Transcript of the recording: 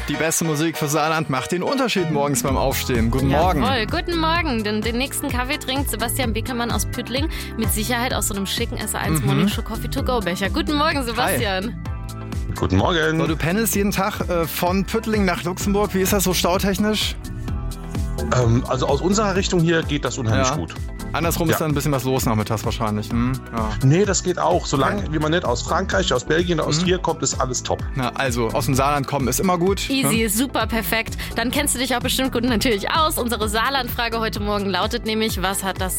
Die beste Musik für Saarland macht den Unterschied morgens beim Aufstehen. Guten Morgen. Jawohl, guten Morgen. Den nächsten Kaffee trinkt Sebastian Beckermann aus Püttling. Mit Sicherheit aus so einem schicken SR1 Morning Show Coffee to go Becher. Guten Morgen, Sebastian. Hi. Guten Morgen. So, du pendelst jeden Tag von Püttling nach Luxemburg. Wie ist das so stautechnisch? Also aus unserer Richtung hier geht das unheimlich gut. Andersrum ist dann ein bisschen was los nachmittags wahrscheinlich. Ja. Nee, das geht auch. Solange wie man nicht aus Frankreich, aus Belgien oder aus Trier kommt, ist alles top. Na, also aus dem Saarland kommen ist immer gut. Easy, super, perfekt. Dann kennst du dich auch bestimmt gut natürlich aus. Unsere Saarland-Frage heute Morgen lautet nämlich, was hat das